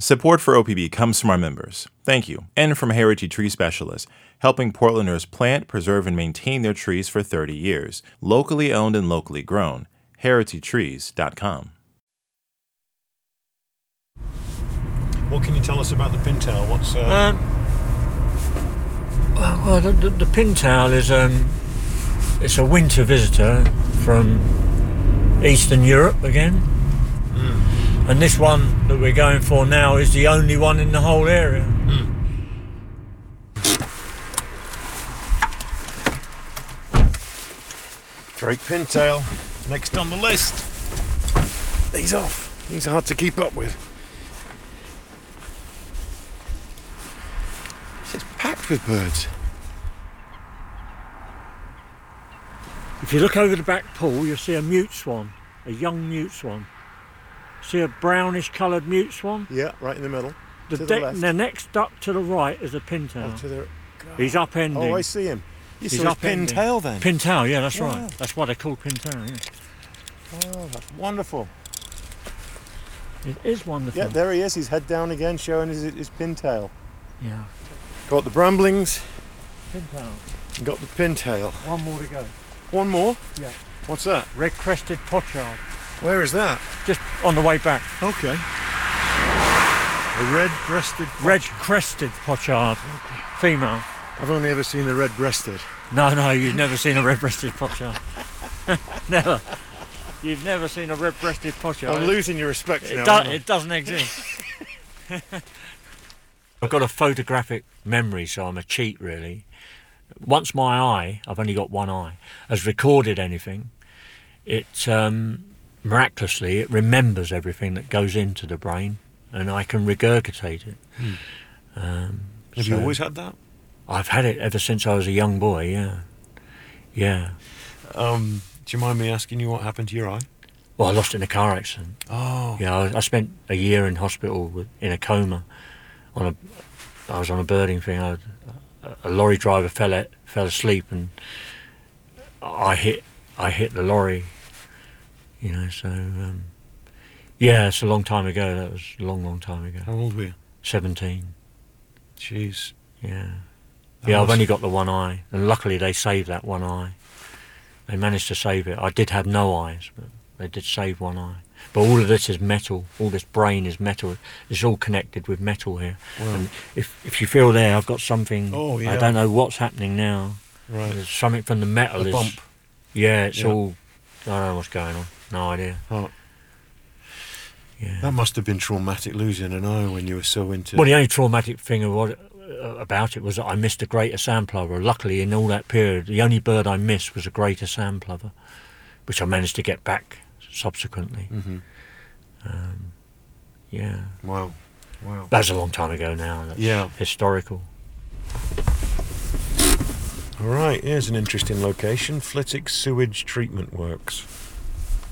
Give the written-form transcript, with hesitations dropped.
Support for OPB comes from our members. Thank you. And from Heritage Tree Specialists, helping Portlanders plant, preserve, and maintain their trees for 30 years. Locally owned and locally grown. HeritageTrees.com. What can you tell us about the pintail? What's Well, the pintail is it's a winter visitor from Eastern Europe again. And this one that we're going for now is the only one in the whole area. Drake pintail, next on the list. These off. These are hard to keep up with. It's packed with birds. If you look over the back pool, you'll see a mute swan, a young mute swan. See a brownish coloured mute swan? Yeah, right in the middle. To the left. The next up to the right is a pintail. Oh, He's upending. Oh, I see him. He's saw his pintail then? Pintail, yeah, that's Wow. right. That's why they're called pintail, yeah. Oh, that's wonderful. It is wonderful. Yeah, there he is. He's head down again, showing his pintail. Yeah. Got the bramblings. Pintail. Got the pintail. One more to go. One more? Yeah. What's that? Red-crested pochard. Where is that? Just on the way back. Okay. A red-breasted... Red-crested pochard. Female. I've only ever seen the red-breasted. No, you've never seen a red-breasted pochard. Never. You've never seen a red-breasted pochard. I'm losing your respect now. It doesn't exist. I've got a photographic memory, so I'm a cheat, really. Once my eye, I've only got one eye, has recorded anything, it miraculously it remembers everything that goes into the brain, and I can regurgitate it. Have you always had that? I've had it ever since I was a young boy. Yeah. Do you mind me asking you what happened to your eye? Well, I lost it in a car accident. Oh. Yeah, I spent a year in hospital in a coma. I was on a birding thing. A lorry driver fell asleep, and I hit the lorry. So yeah, it's a long time ago. That was a long time ago. How old were you? 17. Jeez. Yeah. I've only got the one eye, and luckily they saved that one eye. They managed to save it. I did have no eyes, but they did save one eye. But all of this is metal. All this brain is metal. It's all connected with metal here. Wow. And if you feel there, I've got something. Oh, yeah. I don't know what's happening now. Right. There's something from the metal. A bump. Yeah, it's all. I don't know what's going on. No idea. Oh. Yeah. That must have been traumatic, losing an eye when you were so into... Well, the only traumatic thing about it was that I missed a greater sandplover. Luckily, in all that period, the only bird I missed was a greater sandplover, which I managed to get back subsequently. Mm-hmm. Yeah. Wow. That's a long time ago now. That's historical. All right, here's an interesting location. Flitwick Sewage Treatment Works.